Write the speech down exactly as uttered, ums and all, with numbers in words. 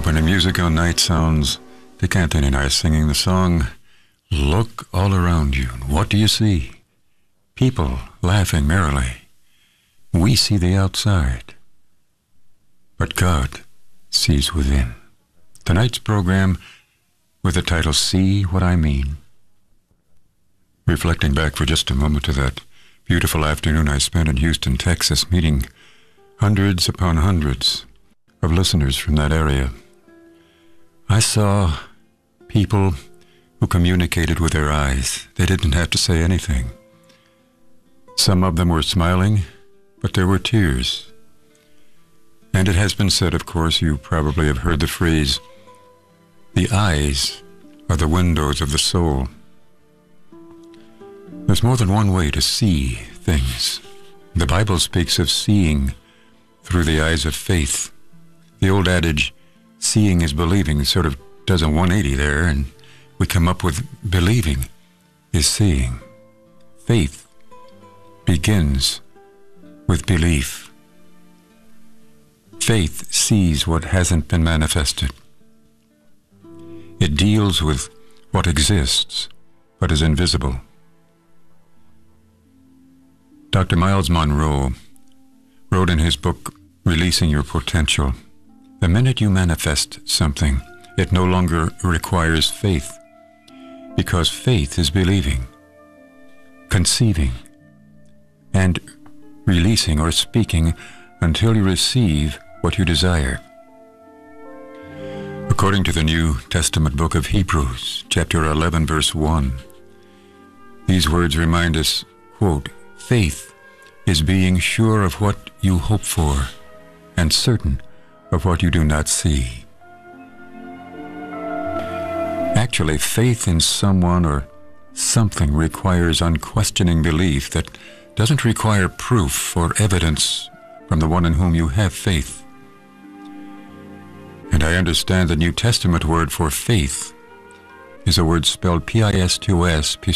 opening music on Night Sounds. Dick Anthony and I singing the song, Look All Around You. What do you see? People laughing merrily. We see the outside, but God sees within. Tonight's program with the title, See What I Mean. Reflecting back for just a moment to that beautiful afternoon I spent in Houston, Texas, meeting hundreds upon hundreds of listeners from that area. I saw people who communicated with their eyes. They didn't have to say anything. Some of them were smiling, but there were tears. And it has been said, of course, you probably have heard the phrase, the eyes are the windows of the soul. There's more than one way to see things. The Bible speaks of seeing through the eyes of faith. The old adage, seeing is believing, sort of does a one eighty there, and we come up with believing is seeing. Faith begins with belief. Faith sees what hasn't been manifested. It deals with what exists but is invisible. Doctor Miles Monroe wrote in his book, Releasing Your Potential, the minute you manifest something, it no longer requires faith, because faith is believing, conceiving, and releasing or speaking until you receive what you desire. According to the New Testament book of Hebrews, chapter eleven, verse one, these words remind us, quote, faith is being sure of what you hope for and certain of what you do not see. Actually, faith in someone or something requires unquestioning belief that doesn't require proof or evidence from the one in whom you have faith. And I understand the New Testament word for faith is a word spelled P I S T O S,